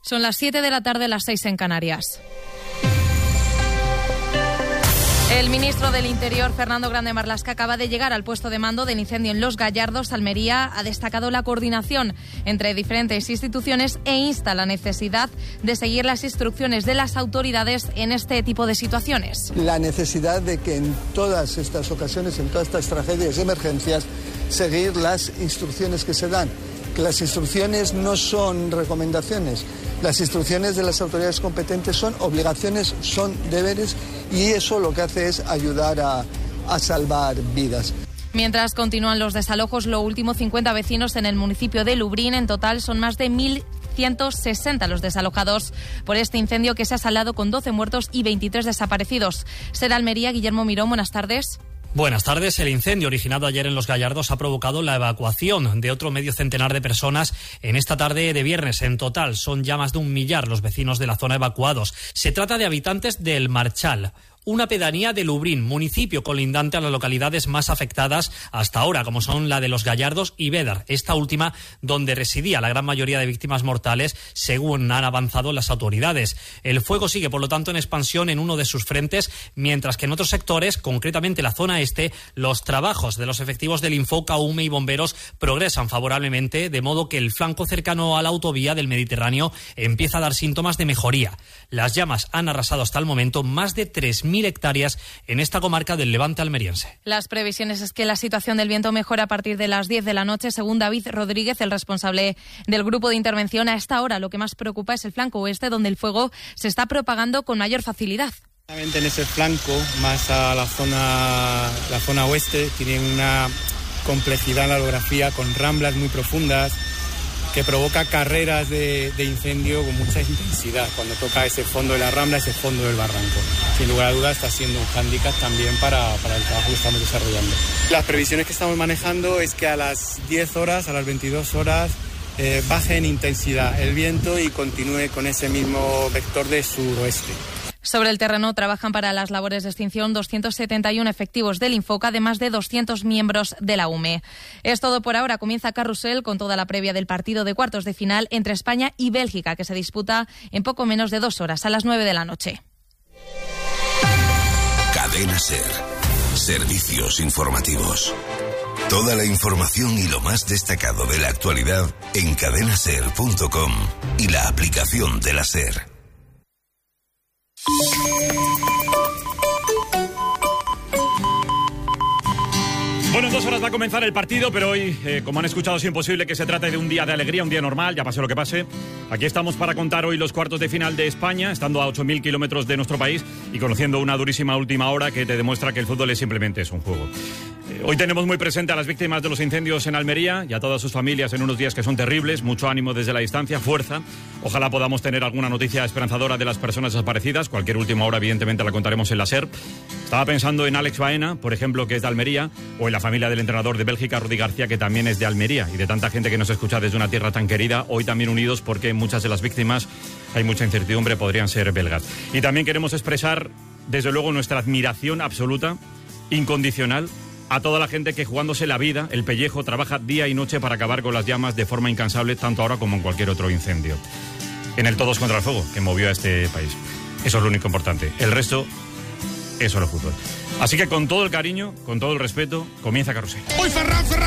Son las 7 de la tarde, las 6 en Canarias. El ministro del Interior, Fernando Grande Marlaska, acaba de llegar al puesto de mando del incendio en Los Gallardos, Almería. Ha destacado la coordinación entre diferentes instituciones e insta la necesidad de seguir las instrucciones de las autoridades en este tipo de situaciones. La necesidad de que en todas estas ocasiones, en todas estas tragedias y emergencias, seguir las instrucciones que se dan. Que las instrucciones no son recomendaciones. Las instrucciones de las autoridades competentes son obligaciones, son deberes, y eso lo que hace es ayudar a salvar vidas. Mientras continúan los desalojos, lo último, 50 vecinos en el municipio de Lubrién. En total son más de 1.160 los desalojados por este incendio que se ha saldado con 12 muertos y 23 desaparecidos. Ser Almería, Guillermo Mirón, buenas tardes. Buenas tardes. El incendio originado ayer en Los Gallardos ha provocado la evacuación de otro medio centenar de personas en esta tarde de viernes. En total son ya más de 1 millar los vecinos de la zona evacuados. Se trata de habitantes del Marchal, una pedanía de Lubrién, municipio colindante a las localidades más afectadas hasta ahora, como son la de Los Gallardos y Bédar, esta última donde residía la gran mayoría de víctimas mortales, según han avanzado las autoridades. El fuego sigue, por lo tanto, en expansión en uno de sus frentes, mientras que en otros sectores, concretamente la zona este, los trabajos de los efectivos del Infoca, UME y bomberos progresan favorablemente, de modo que el flanco cercano a la autovía del Mediterráneo empieza a dar síntomas de mejoría. Las llamas han arrasado hasta el momento más de 3.000 hectáreas en esta comarca del Levante almeriense. Las previsiones es que la situación del viento mejora a partir de las 10 de la noche, según David Rodríguez, el responsable del grupo de intervención. A esta hora lo que más preocupa es el flanco oeste, donde el fuego se está propagando con mayor facilidad. En ese flanco, más a la zona oeste, tienen una complejidad en la orografía con ramblas muy profundas que provoca carreras de incendio con mucha intensidad cuando toca ese fondo de la rambla, ese fondo del barranco. Sin lugar a dudas está siendo un hándicap también para el trabajo que estamos desarrollando. Las previsiones que estamos manejando es que a las 10 horas, a las 22 horas, baje en intensidad el viento y continúe con ese mismo vector de suroeste. Sobre el terreno trabajan para las labores de extinción 271 efectivos del Infoca, además de 200 miembros de la UME. Es todo por ahora. Comienza Carrusel con toda la previa del partido de cuartos de final entre España y Bélgica, que se disputa en poco menos de 2 horas, a las 9 de la noche. Cadena SER. Servicios informativos. Toda la información y lo más destacado de la actualidad en cadenaser.com y la aplicación de la SER. Bueno, en 2 horas va a comenzar el partido, pero hoy, como han escuchado, es imposible que se trate de un día de alegría, un día normal, ya pase lo que pase. Aquí estamos para contar hoy los cuartos de final de España, estando a 8.000 kilómetros de nuestro país y conociendo una durísima última hora que te demuestra que el fútbol simplemente es un juego. Hoy tenemos muy presente a las víctimas de los incendios en Almería y a todas sus familias en unos días que son terribles. Mucho ánimo desde la distancia, fuerza. Ojalá podamos tener alguna noticia esperanzadora de las personas desaparecidas. Cualquier última hora, evidentemente, la contaremos en la SER. Estaba pensando en Alex Baena, por ejemplo, que es de Almería, o en la familia del entrenador de Bélgica, Rudi García, que también es de Almería, y de tanta gente que nos escucha desde una tierra tan querida, hoy también unidos porque muchas de las víctimas, hay mucha incertidumbre, podrían ser belgas. Y también queremos expresar, desde luego, nuestra admiración absoluta, incondicional, a toda la gente que, jugándose la vida, el pellejo, trabaja día y noche para acabar con las llamas de forma incansable, tanto ahora como en cualquier otro incendio. En el todos contra el fuego, que movió a este país. Eso es lo único importante. El resto es solo fútbol. Así que con todo el cariño, con todo el respeto, comienza Carrusel.